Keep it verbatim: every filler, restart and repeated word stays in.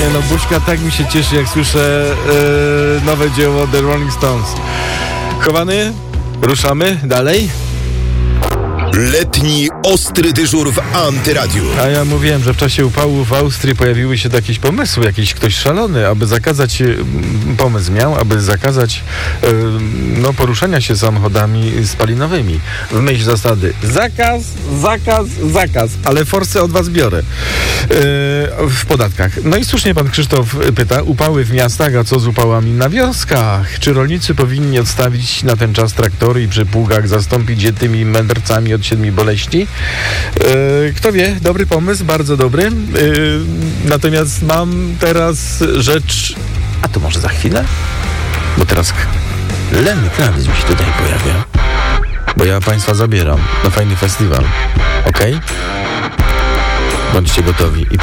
Nie no, Buźka tak mi się cieszy, jak słyszę yy, nowe dzieło The Rolling Stones. Chowany, ruszamy dalej. Letni ostry dyżur w Antyradiu. A ja mówiłem, że w czasie upału w Austrii pojawiły się jakieś pomysły, jakiś ktoś szalony, aby zakazać, pomysł miał, aby zakazać e, no, poruszania się samochodami spalinowymi. W myśl zasady zakaz, zakaz, zakaz, ale forsę od was biorę e, w podatkach. No i słusznie pan Krzysztof pyta, upały w miastach, a co z upałami na wioskach? Czy rolnicy powinni odstawić na ten czas traktory i przy pługach zastąpić je tymi mędrcami od siedmiu boleści? Yy, kto wie, dobry pomysł, bardzo dobry. Yy, natomiast mam teraz rzecz... A to może za chwilę? Bo teraz Lenny Kravitz mi się tutaj pojawia. Bo ja państwa zabieram na fajny festiwal. Okej? Okay? Bądźcie gotowi. I